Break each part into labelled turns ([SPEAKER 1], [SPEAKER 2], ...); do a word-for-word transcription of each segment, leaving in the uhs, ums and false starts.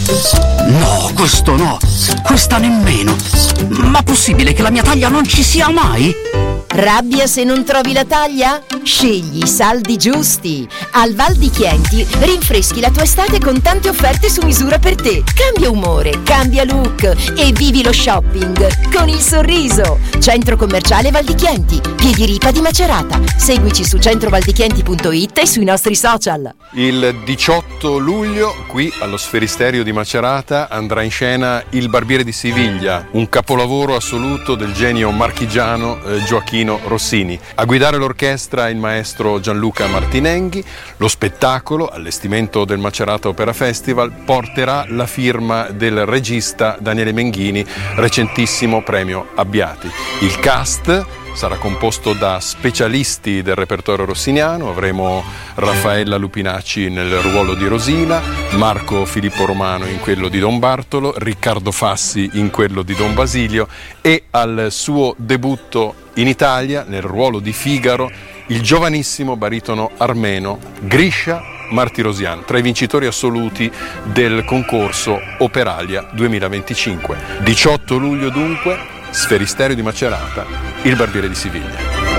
[SPEAKER 1] No, questo no, questa nemmeno. Ma possibile che la mia taglia non ci sia mai?
[SPEAKER 2] Rabbia se non trovi la taglia? Scegli i saldi giusti. Al Val di Chienti rinfreschi la tua estate con tante offerte su misura per te. Cambia umore, cambia look e vivi lo shopping con il sorriso. Centro commerciale Val di Chienti, Piediripa di Macerata. Seguici su centrovaldichienti punto it e sui nostri social.
[SPEAKER 3] Il diciotto luglio qui allo Sferisterio di Macerata andrà in scena Il Barbiere di Siviglia, un capolavoro assoluto del genio marchigiano eh, Gioacchino Rossini. A guidare l'orchestra il maestro Gianluca Martinenghi. Lo spettacolo, allestimento del Macerata Opera Festival, porterà la firma del regista Daniele Menghini, recentissimo premio Abbiati. Il cast sarà composto da specialisti del repertorio rossiniano. Avremo Raffaella Lupinacci nel ruolo di Rosina, Marco Filippo Romano in quello di Don Bartolo, Riccardo Fassi in quello di Don Basilio e al suo debutto in Italia nel ruolo di Figaro il giovanissimo baritono armeno Grisha Martirosyan, tra i vincitori assoluti del concorso Operalia duemilaventicinque. diciotto luglio dunque, Sferisterio di Macerata, Il Barbiere di Siviglia.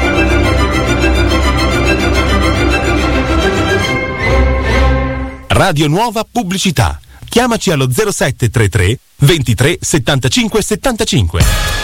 [SPEAKER 4] Radio Nuova Pubblicità. Chiamaci allo zero sette tre tre ventitré settantacinque settantacinque.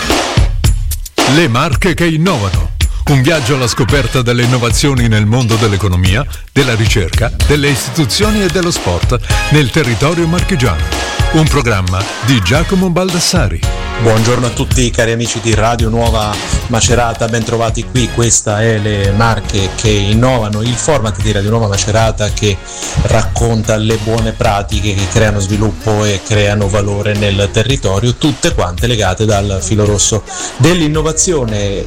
[SPEAKER 5] Le marche che innovano. Un viaggio alla scoperta delle innovazioni nel mondo dell'economia, della ricerca, delle istituzioni e dello sport nel territorio marchigiano. Un programma di Giacomo Baldassari.
[SPEAKER 6] Buongiorno a tutti cari amici di Radio Nuova Macerata, ben trovati qui. Questa è Le Marche che innovano, il format di Radio Nuova Macerata che racconta le buone pratiche che creano sviluppo e creano valore nel territorio, tutte quante legate dal filo rosso dell'innovazione.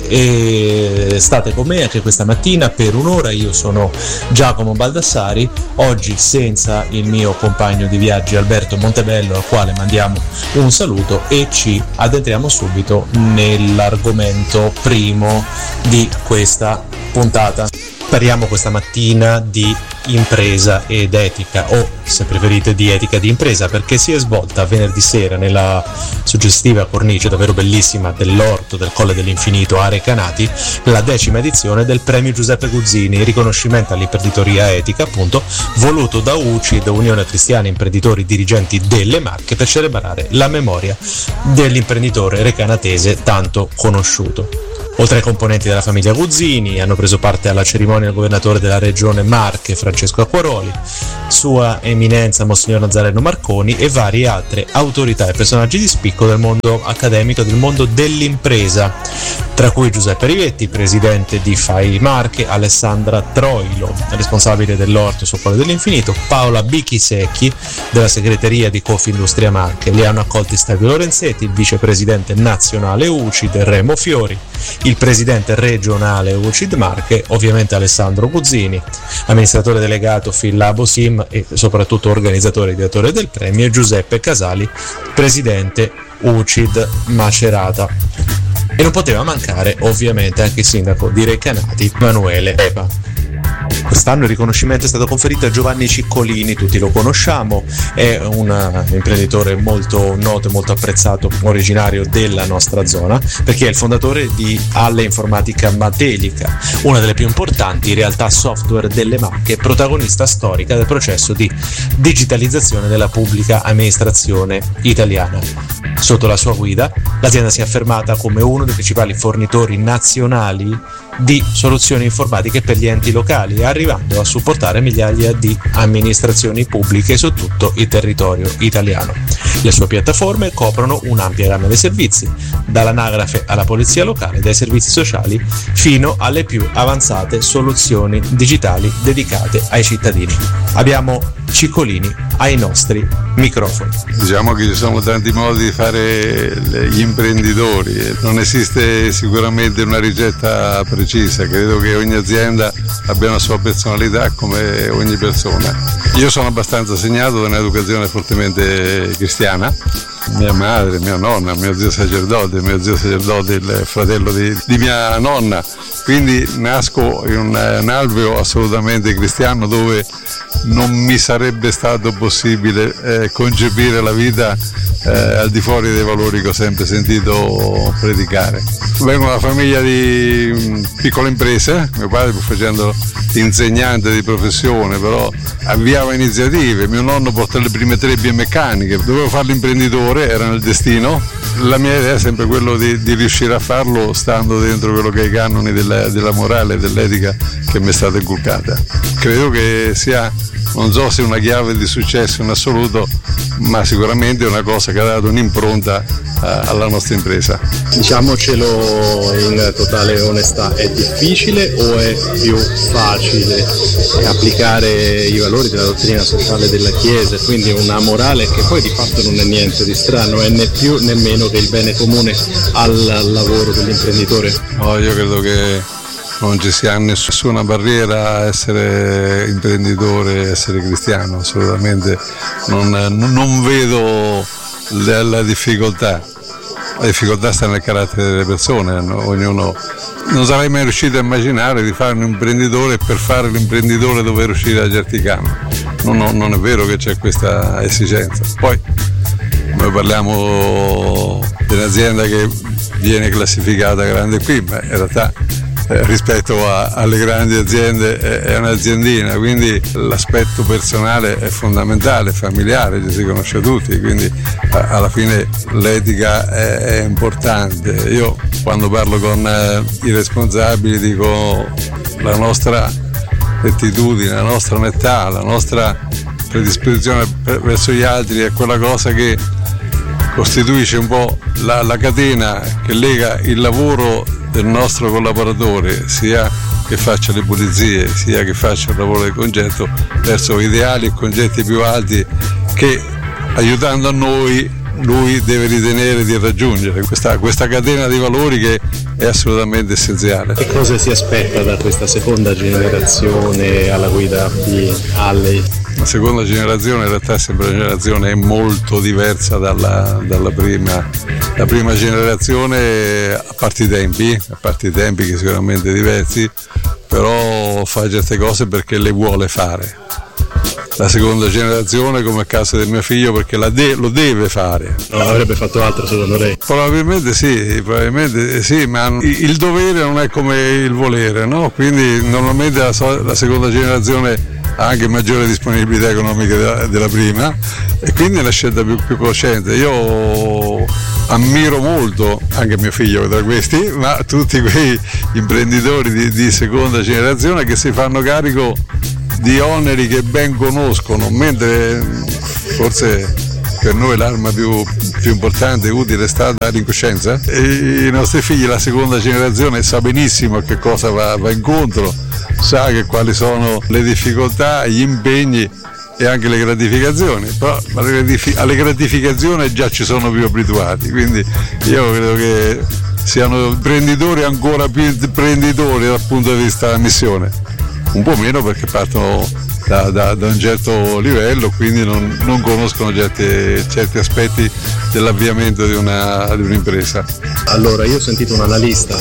[SPEAKER 6] E state con me anche questa mattina per un'ora. Io sono Giacomo Baldassari, oggi senza il mio compagno di viaggi Alberto Montebello, al quale mandiamo un saluto, e ci addentriamo subito nell'argomento primo di questa puntata. Parliamo questa mattina di impresa ed etica, o se preferite di etica di impresa, perché si è svolta venerdì sera nella suggestiva cornice davvero bellissima dell'Orto del Colle dell'Infinito a Recanati la decima edizione del premio Giuseppe Guzzini, riconoscimento all'imprenditoria etica appunto, voluto da U C I D, Unione Cristiana Imprenditori Dirigenti delle Marche, per celebrare la memoria dell'imprenditore recanatese tanto conosciuto. Oltre ai componenti della famiglia Guzzini hanno preso parte alla cerimonia il governatore della regione Marche Francesco Acquaroli, Sua Eminenza Monsignor Nazareno Marconi e varie altre autorità e personaggi di spicco del mondo accademico e del mondo dell'impresa, tra cui Giuseppe Rivetti, presidente di F A I Marche, Alessandra Troilo, responsabile dell'Orto sul Colle dell'Infinito, Paola Bichisecchi della segreteria di Confindustria Marche. Li hanno accolti Stelvio Lorenzetti, il vicepresidente nazionale U C I D Remo Fiori, il presidente regionale U C I D Marche, ovviamente Alessandro Guzzini, amministratore delegato Fillabo Sim e soprattutto organizzatore e direttore del premio, Giuseppe Casali, presidente U C I D Macerata. E non poteva mancare ovviamente anche il sindaco di Recanati, Emanuele Epa. Quest'anno il riconoscimento è stato conferito a Giovanni Ciccolini, tutti lo conosciamo, è un imprenditore molto noto e molto apprezzato, originario della nostra zona, perché è il fondatore di Alle Informatica Matelica, una delle più importanti realtà software delle Marche, protagonista storica del processo di digitalizzazione della pubblica amministrazione italiana. Sotto la sua guida l'azienda si è affermata come uno dei principali fornitori nazionali di soluzioni informatiche per gli enti locali, arrivando a supportare migliaia di amministrazioni pubbliche su tutto il territorio italiano. Le sue piattaforme coprono un'ampia gamma di servizi, dall'anagrafe alla polizia locale, dai servizi sociali fino alle più avanzate soluzioni digitali dedicate ai cittadini. Abbiamo Ciccolini ai nostri microfoni.
[SPEAKER 7] Diciamo che ci sono tanti modi di fare gli imprenditori, non esiste sicuramente una ricetta precisa, credo che ogni azienda abbia una sua personalità come ogni persona. Io sono abbastanza segnato da un'educazione fortemente cristiana. Mia madre, mia nonna, mio zio sacerdote, mio zio sacerdote, il fratello di, di mia nonna quindi nasco in un, un alveo assolutamente cristiano dove non mi sarebbe stato possibile eh, concepire la vita eh, al di fuori dei valori che ho sempre sentito predicare. Vengo da una famiglia di mh, piccole imprese, mio padre pur facendo insegnante di professione, però avviava iniziative, mio nonno portò le prime tre biomeccaniche, dovevo fare l'imprenditore, era nel destino. La mia idea è sempre quello di, di riuscire a farlo stando dentro quello che è i canoni della, della morale e dell'etica che mi è stata inculcata. Credo che sia, non so se una chiave di successo in assoluto, ma sicuramente è una cosa che ha dato un'impronta uh, alla nostra impresa.
[SPEAKER 6] Diciamocelo in totale onestà, è difficile o è più facile applicare i valori della dottrina sociale della Chiesa, quindi una morale che poi di fatto non è niente di strano, è né più né meno che il bene comune al lavoro dell'imprenditore?
[SPEAKER 7] Oh, io credo che non ci sia nessuna barriera a essere imprenditore, essere cristiano, assolutamente non, non vedo la, la difficoltà. La difficoltà sta nel carattere delle persone, no? Ognuno non sarei mai riuscito a immaginare di fare un imprenditore e per fare l'imprenditore dover uscire da certi campi. Non, non, non è vero che c'è questa esigenza. Poi noi parliamo di un'azienda che viene classificata grande qui, ma in realtà Eh, rispetto a, alle grandi aziende è, è un'aziendina, quindi l'aspetto personale è fondamentale, familiare, ci si conosce tutti, quindi a, alla fine l'etica è, è importante. Io quando parlo con eh, i responsabili dico la nostra rettitudine, la nostra onestà, la nostra predisposizione verso gli altri è quella cosa che costituisce un po' la, la catena che lega il lavoro del nostro collaboratore, sia che faccia le pulizie, sia che faccia il lavoro del concetto, verso ideali e concetti più alti che, aiutando a noi, lui deve ritenere di raggiungere. Questa, questa catena di valori che è assolutamente essenziale.
[SPEAKER 6] Che cosa si aspetta da questa seconda generazione alla guida di Alley?
[SPEAKER 7] La seconda generazione in realtà è sempre una generazione molto diversa dalla, dalla prima. La prima generazione, a parte i tempi, a parte i tempi che sicuramente diversi, però fa certe cose perché le vuole fare. La seconda generazione, come il caso del mio figlio, perché la de- lo deve fare.
[SPEAKER 6] Non avrebbe fatto altro secondo lei?
[SPEAKER 7] Probabilmente sì, probabilmente sì, ma il dovere non è come il volere, no? Quindi normalmente la, so- la seconda generazione ha anche maggiore disponibilità economica della, della prima e quindi è una scelta più, più cosciente. Io ammiro molto anche mio figlio tra questi, ma tutti quei imprenditori di, di seconda generazione che si fanno carico di oneri che ben conoscono, mentre forse per noi l'arma più, più importante e utile è stata l'incoscienza. E i nostri figli, la seconda generazione, sa benissimo a che cosa va, va incontro, sa che quali sono le difficoltà, gli impegni e anche le gratificazioni, però alle gratificazioni già ci sono più abituati, quindi io credo che siano imprenditori ancora più imprenditori dal punto di vista della missione, un po' meno perché partono da, da, da un certo livello, quindi non, non conoscono certi, certi aspetti dell'avviamento di, una, di un'impresa.
[SPEAKER 6] Allora, io ho sentito un analista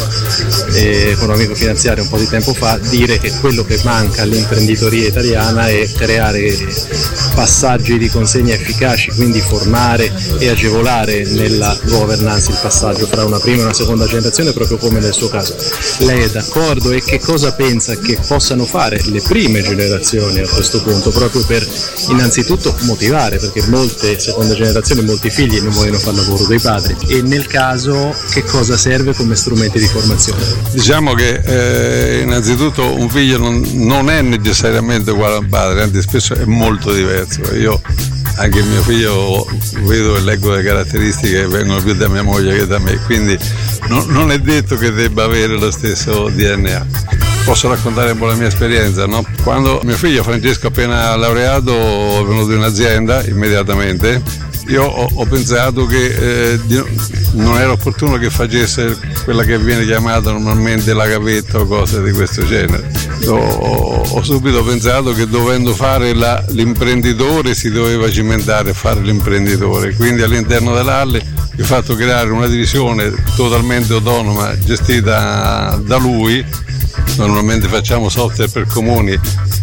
[SPEAKER 6] eh, con un amico finanziario un po' di tempo fa dire che quello che manca all'imprenditoria italiana è creare passaggi di consegna efficaci, quindi formare e agevolare nella governance il passaggio fra una prima e una seconda generazione, proprio come nel suo caso. Lei è d'accordo e che cosa pensa che possano fare le prime generazioni a questo punto, proprio per innanzitutto motivare, perché molte seconde generazioni, molti figli non vogliono fare il lavoro dei padri, e nel caso che cosa serve come strumenti di formazione?
[SPEAKER 7] Diciamo che eh, innanzitutto un figlio non, non è necessariamente uguale a un padre, anzi spesso è molto diverso. Io anche mio figlio vedo e leggo le caratteristiche che vengono più da mia moglie che da me, quindi no, non è detto che debba avere lo stesso D N A. Posso raccontare un po' la mia esperienza, no? Quando mio figlio Francesco appena laureato è venuto in azienda immediatamente, io ho, ho pensato che eh, non era opportuno che facesse quella che viene chiamata normalmente la gavetta o cose di questo genere. Ho, ho subito pensato che dovendo fare la, l'imprenditore si doveva cimentare e fare l'imprenditore, quindi all'interno dell'Alle ho fatto creare una divisione totalmente autonoma gestita da lui, normalmente facciamo software per comuni,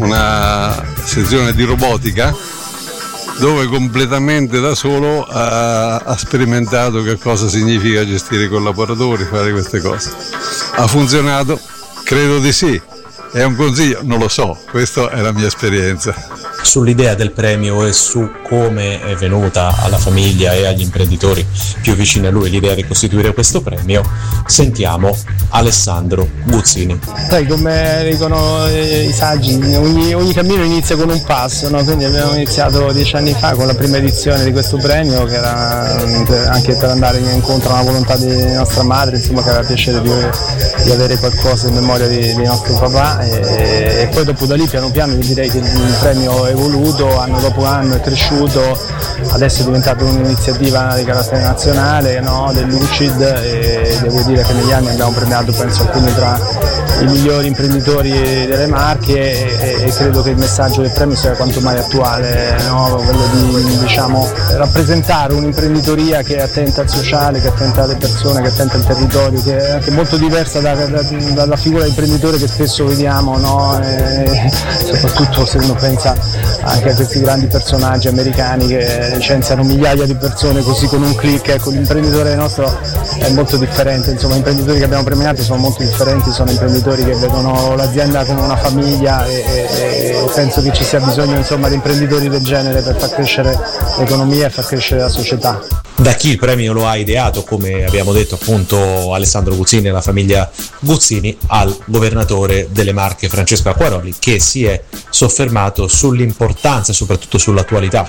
[SPEAKER 7] una sezione di robotica dove completamente da solo ha, ha sperimentato che cosa significa gestire i collaboratori, fare queste cose. Ha funzionato? Credo di sì. È un consiglio? Non lo so, questa è la mia esperienza.
[SPEAKER 6] Sull'idea del premio e su come è venuta alla famiglia e agli imprenditori più vicini a lui l'idea di costituire questo premio, sentiamo Alessandro Guzzini.
[SPEAKER 8] Sai, come dicono i saggi, ogni, ogni cammino inizia con un passo, no? Quindi abbiamo iniziato dieci anni fa con la prima edizione di questo premio, che era anche per andare incontro alla volontà di nostra madre, insomma, che aveva piacere di, di avere qualcosa in memoria di, di nostro papà, e, e poi dopo da lì piano piano io direi che il premio è evoluto, anno dopo anno è cresciuto, adesso è diventato un'iniziativa di carattere nazionale, no? Dell'Ucid, e devo dire che negli anni abbiamo premiato penso alcuni tra i migliori imprenditori delle Marche, e, e credo che il messaggio del premio sia quanto mai attuale, no? Quello di, diciamo, rappresentare un'imprenditoria che è attenta al sociale, che è attenta alle persone, che è attenta al territorio, che è anche molto diversa da, da, dalla figura dell'imprenditore che spesso vediamo, no? E soprattutto se uno pensa anche a questi grandi personaggi americani che licenziano migliaia di persone così con un click. Ecco, l'imprenditore nostro è molto differente, insomma, gli imprenditori che abbiamo premiato sono molto differenti, sono imprenditori che vedono l'azienda come una famiglia, e, e, e penso che ci sia bisogno, insomma, di imprenditori del genere per far crescere l'economia e far crescere la società.
[SPEAKER 6] Da chi il premio lo ha ideato, come abbiamo detto appunto Alessandro Guzzini e la famiglia Guzzini, al governatore delle Marche Francesco Acquaroli, che si è soffermato sull'importanza e soprattutto sull'attualità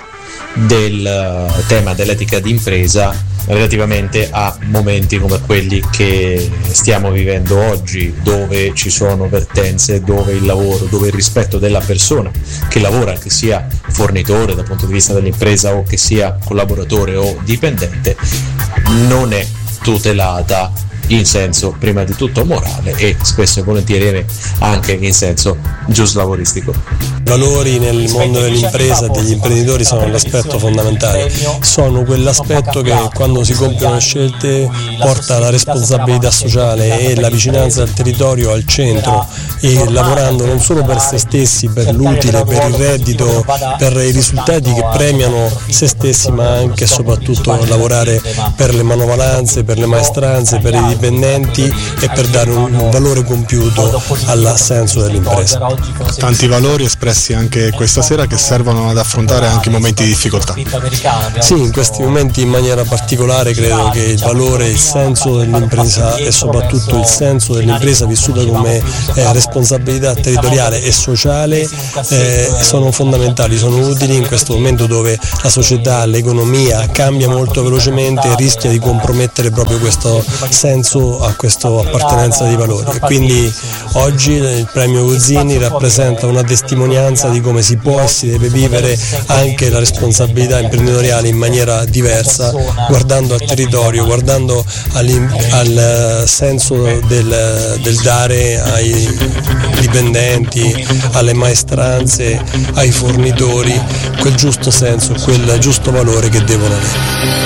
[SPEAKER 6] del tema dell'etica d'impresa relativamente a momenti come quelli che stiamo vivendo oggi, dove ci sono vertenze, dove il lavoro, dove il rispetto della persona che lavora, che sia fornitore dal punto di vista dell'impresa o che sia collaboratore o dipendente, non è tutelata in senso prima di tutto morale e spesso e volentieri anche in senso giuslavoristico.
[SPEAKER 9] I valori nel mondo dell'impresa e degli imprenditori sono l'aspetto fondamentale, sono quell'aspetto che quando si compiono scelte porta la responsabilità sociale e la vicinanza al territorio al centro, e lavorando non solo per se stessi, per l'utile, per il reddito, per i risultati che premiano se stessi, ma anche e soprattutto lavorare per le manovalanze, per le maestranze, per i dipendenti e per dare un valore compiuto al senso dell'impresa.
[SPEAKER 10] Tanti valori espressi anche questa sera che servono ad affrontare anche i momenti di difficoltà.
[SPEAKER 9] Sì, in questi momenti in maniera particolare credo che il valore, il senso dell'impresa e soprattutto il senso dell'impresa vissuta come eh, responsabilità territoriale e sociale eh, sono fondamentali, sono utili in questo momento dove la società, l'economia cambia molto velocemente e rischia di compromettere proprio questo senso, a questa appartenenza di valori. E quindi oggi il premio Guzzini rappresenta una testimonianza di come si può e si deve vivere anche la responsabilità imprenditoriale in maniera diversa, guardando al territorio, guardando al senso del, del dare ai dipendenti, alle maestranze, ai fornitori quel giusto senso, quel giusto valore che devono avere.